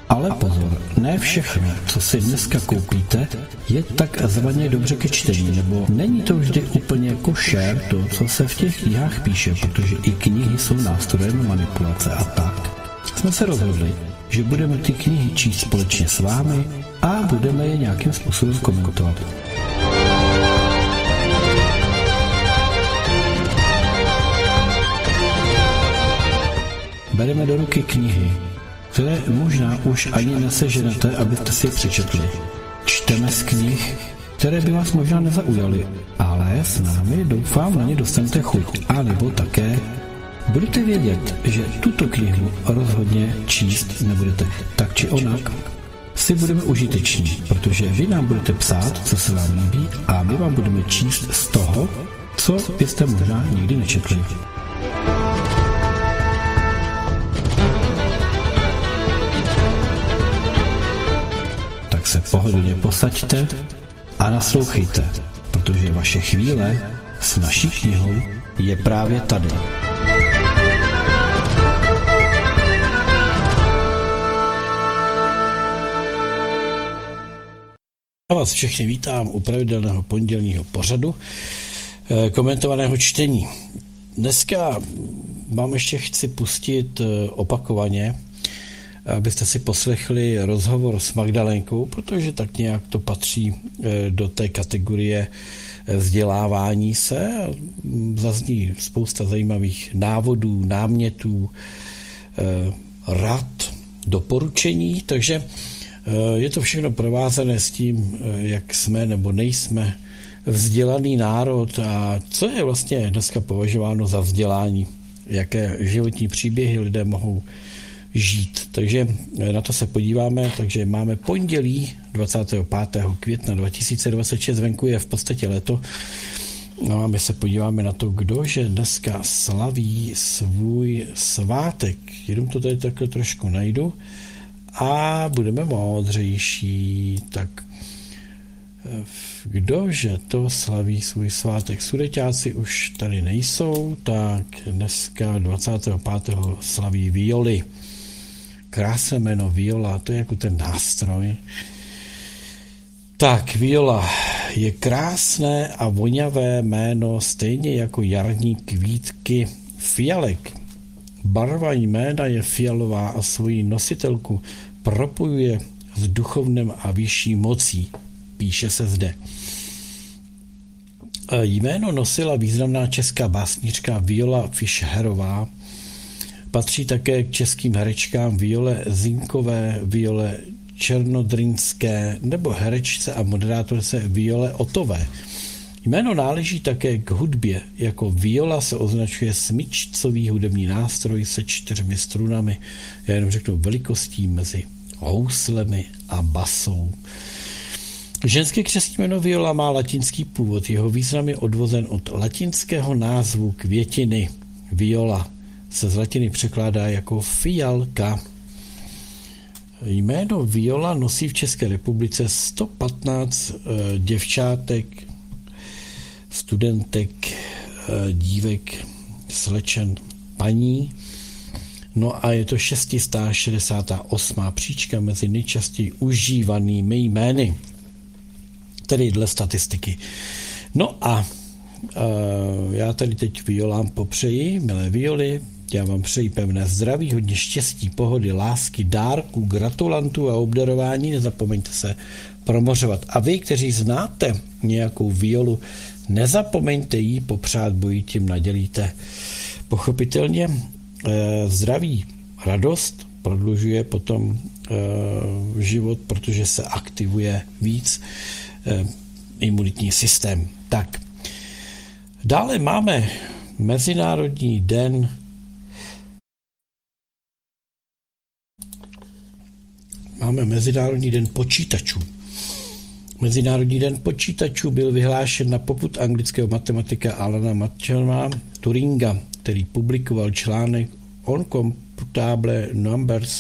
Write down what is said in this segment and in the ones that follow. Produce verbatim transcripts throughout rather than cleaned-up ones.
Ale pozor, ne všechno, co si dneska koupíte, je takzvaně dobře ke čtení, nebo není to vždy úplně košer to, co se v těch knihách píše, protože i knihy jsou nástrojem manipulace a tak. Jsme se rozhodli, že budeme ty knihy číst společně s vámi a budeme je nějakým způsobem komentovat. Bereme do ruky knihy, které možná už ani neseženete, abyste si je přečetli. Čteme z knih, které by vás možná nezaujaly, ale s námi doufám na ně dostanete chuť. A nebo také budete vědět, že tuto knihu rozhodně číst nebudete. Tak či onak si budeme užiteční, protože vy nám budete psát, co se vám líbí, a my vám budeme číst z toho, co byste možná nikdy nečetli. Se pohodlně posaďte a naslouchejte, protože vaše chvíle s naší knihou je právě tady. Já vás všechny vítám u pravidelného pondělního pořadu komentovaného čtení. Dneska vám ještě chci pustit opakovaně, abyste si poslechli rozhovor s Magdalénkou, protože tak nějak to patří do té kategorie vzdělávání se. Zazní spousta zajímavých návodů, námětů, rad, doporučení, takže je to všechno provázané s tím, jak jsme nebo nejsme vzdělaný národ a co je vlastně dneska považováno za vzdělání, jaké životní příběhy lidé mohou žít. Takže na to se podíváme. Takže máme pondělí dvacátého pátého května dva tisíce dvacet šest, venku je v podstatě léto. No a my se podíváme na to, kdože dneska slaví svůj svátek. Jenom to tady takhle trošku najdu a budeme moudřejší. Tak kdože to slaví svůj svátek? Sudeťáci už tady nejsou, tak dneska dvacátého pátého slaví Violy. Krásné jméno Viola, to je jako ten nástroj. Tak, Viola je krásné a voňavé jméno, stejně jako jarní kvítky fialek. Barva jména je fialová a svoji nositelku propojuje s duchovnem a vyšší mocí, píše se zde. Jméno nosila významná česká básnířka Viola Fischerová. Patří také k českým herečkám Viole Zinkové, Viole Černodrinské nebo herečce a moderátorce Viole Otové. Jméno náleží také k hudbě. Jako viola se označuje smyčcový hudební nástroj se čtyřmi strunami. Já jenom řeknu velikostí mezi houslemi a basou. Ženské křestní jméno Viola má latinský původ. Jeho význam je odvozen od latinského názvu květiny. Viola se z latiny překládá jako fialka. Jméno Viola nosí v České republice sto patnáct e, děvčátek, studentek, e, dívek, slečen, paní. No a je to šest set šedesát osm příčka mezi nejčastěji užívanými jmény, tedy dle statistiky. No a e, já tady teď Violám popřeji, milé Violy, já vám přeji pevné zdraví, hodně štěstí, pohody, lásky, dárků, gratulantů a obdarování. Nezapomeňte se promořovat. A vy, kteří znáte nějakou Violu, nezapomeňte jí popřát, bo ji tím nadělíte. Pochopitelně eh, zdraví, radost prodlužuje potom eh, život, protože se aktivuje víc eh, imunitní systém. Tak, dále máme Mezinárodní den Máme Mezinárodní den počítačů. Mezinárodní den počítačů byl vyhlášen na popud anglického matematika Alana Matchama Turinga, který publikoval článek On Computable Numbers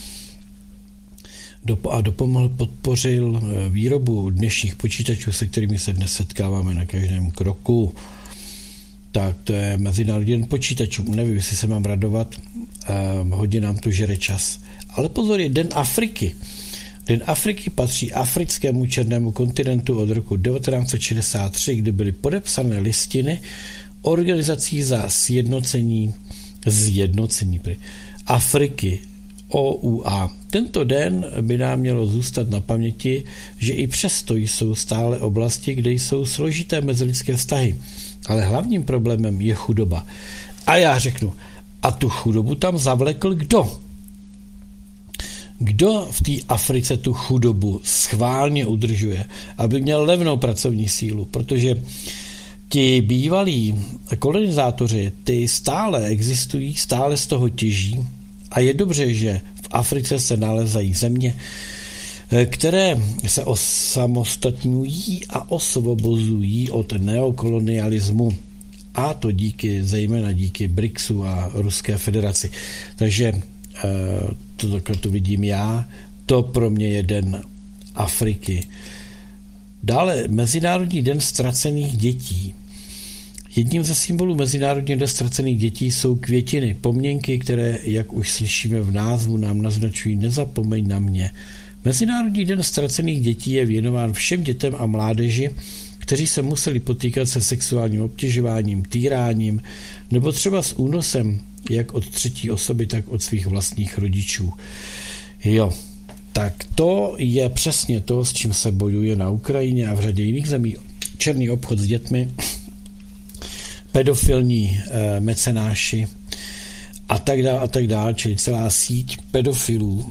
a dopomohl, podpořil výrobu dnešních počítačů, se kterými se dnes setkáváme na každém kroku. Tak to je Mezinárodní den počítačů. Nevím, jestli se mám radovat, hodně nám to žere čas. Ale pozor, je Den Afriky. Den Afriky patří africkému černému kontinentu od roku devatenáct set šedesát tři, kdy byly podepsané listiny organizací za sjednocení, zjednocení Afriky, O U A. Tento den by nám mělo zůstat na paměti, že i přesto jsou stále oblasti, kde jsou složité mezilidské vztahy. Ale hlavním problémem je chudoba. A já řeknu, a tu chudobu tam zavlekl kdo? Kdo v té Africe tu chudobu schválně udržuje, aby měl levnou pracovní sílu? Protože ti bývalí kolonizátoři, ty stále existují, stále z toho těží a je dobře, že v Africe se nalezají země, které se osamostatňují a osvobozují od neokolonialismu. A to díky, zejména díky BRICSu a Ruské federaci. Takže to, to, to vidím já, to pro mě je Den Afriky. Dále Mezinárodní den ztracených dětí. Jedním ze symbolů Mezinárodního den ztracených dětí jsou květiny, pomněnky, které, jak už slyšíme v názvu, nám naznačují nezapomeň na mě. Mezinárodní den ztracených dětí je věnován všem dětem a mládeži, kteří se museli potýkat se sexuálním obtěžováním, týráním nebo třeba s únosem jak od třetí osoby, tak od svých vlastních rodičů. Jo, tak to je přesně to, s čím se bojuje na Ukrajině a v řadě jiných zemí. Černý obchod s dětmi, pedofilní e, mecenáši a tak dále, a tak dále, čili celá síť pedofilů.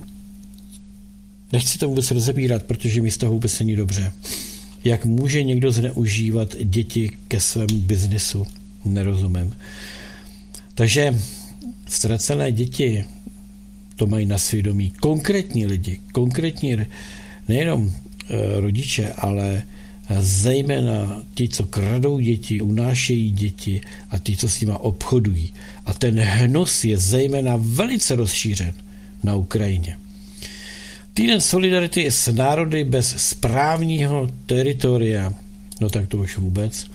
Nechci to vůbec rozebírat, protože mi z toho vůbec není dobře. Jak může někdo zneužívat děti ke svému biznisu? Nerozumím. Takže ztracené děti to mají na svědomí konkrétní lidi, konkrétní nejenom e, rodiče, ale zejména ti, co kradou děti, unášejí děti a ti, co s nima obchodují. A ten hnus je zejména velice rozšířen na Ukrajině. Týden solidarity s národy bez správního teritoria, no tak to už vůbec.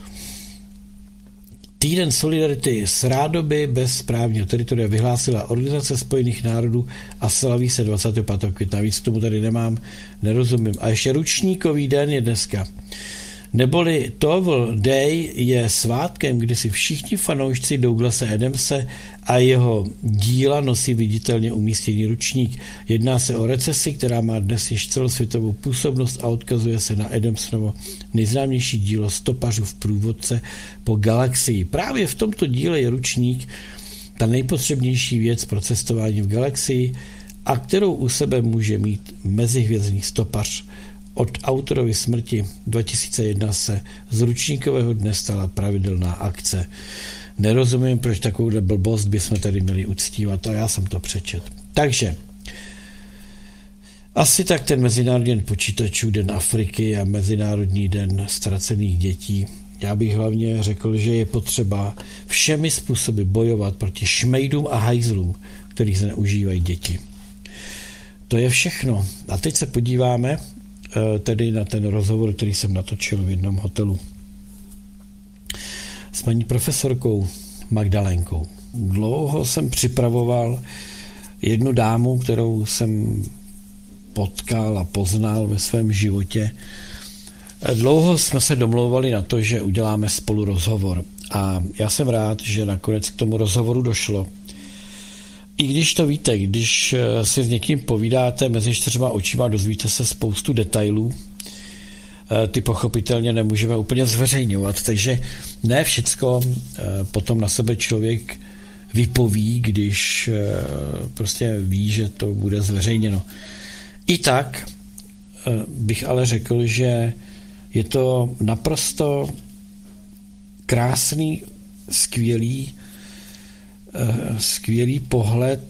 Týden solidarity s rádoby bez správního teritoria vyhlásila Organizace spojených národů a slaví se dvacátého pátého května. Víc k tomu tady nemám, nerozumím. A ještě ručníkový den je dneska. Neboli Towel Day je svátkem, kdy si všichni fanoušci Douglase Adamse a jeho díla nosí viditelně umístěný ručník. Jedná se o recesi, která má dnes již celosvětovou působnost a odkazuje se na Adamsovo nejznámější dílo Stopařů v průvodce po galaxii. Právě v tomto díle je ručník ta nejpotřebnější věc pro cestování v galaxii a kterou u sebe může mít mezihvězdný stopař. Od autorovy smrti dva tisíce jedna se z ručníkového dne stala pravidelná akce. Nerozumím, proč takovou blbost bychom tady měli uctívat, a já jsem to přečet. Takže asi tak ten Mezinárodní den počítačů, Den Afriky a Mezinárodní den ztracených dětí. Já bych hlavně řekl, že je potřeba všemi způsoby bojovat proti šmejdům a hajzlům, kterých zneužívají děti. To je všechno. A teď se podíváme tedy na ten rozhovor, který jsem natočil v jednom hotelu s paní profesorkou Magdalénkou. Dlouho jsem připravoval jednu dámu, kterou jsem potkal a poznal ve svém životě. Dlouho jsme se domlouvali na to, že uděláme spolu rozhovor a já jsem rád, že nakonec k tomu rozhovoru došlo. I když to víte, když si s někým povídáte mezi čtyřma očima, dozvíte se spoustu detailů, ty pochopitelně nemůžeme úplně zveřejňovat, takže ne všecko potom na sebe člověk vypoví, když prostě ví, že to bude zveřejněno. I tak bych ale řekl, že je to naprosto krásný, skvělý, skvělý pohled